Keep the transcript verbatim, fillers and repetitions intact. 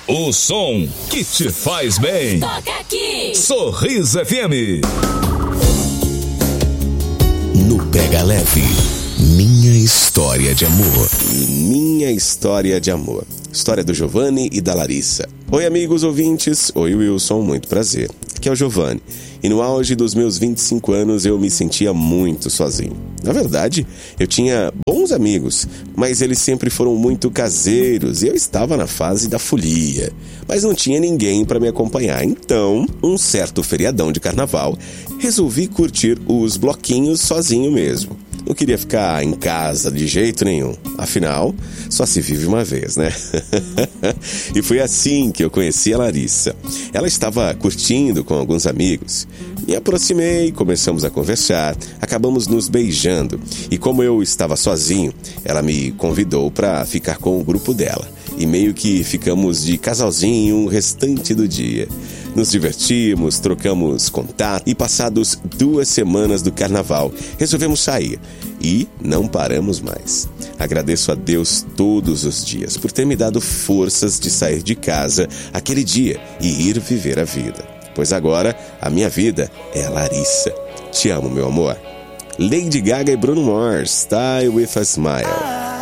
O som que te faz bem. Toca aqui. Sorriso F M. No Pega Leve, minha história de amor. Minha história de amor. História do Giovanni e da Larissa. Oi, amigos ouvintes. Oi, Wilson, muito prazer. Aqui é o Giovanni. E no auge dos meus vinte e cinco anos eu me sentia muito sozinho. Na verdade, eu tinha bons amigos, mas eles sempre foram muito caseiros e eu estava na fase da folia. Mas não tinha ninguém para me acompanhar. Então, um certo feriadão de carnaval, resolvi curtir os bloquinhos sozinho mesmo. Não queria ficar em casa de jeito nenhum. Afinal, só se vive uma vez, né? E foi assim que eu conheci a Larissa. Ela estava curtindo com alguns amigos. Me aproximei, começamos a conversar, acabamos nos beijando. E como eu estava sozinho, ela me convidou para ficar com o grupo dela. E meio que ficamos de casalzinho o restante do dia. Nos divertimos, trocamos contato e passados duas semanas do carnaval, resolvemos sair e não paramos mais. Agradeço a Deus todos os dias por ter me dado forças de sair de casa aquele dia e ir viver a vida. Pois agora a minha vida é a Larissa. Te amo, meu amor. Lady Gaga e Bruno Mars, Style with a Smile.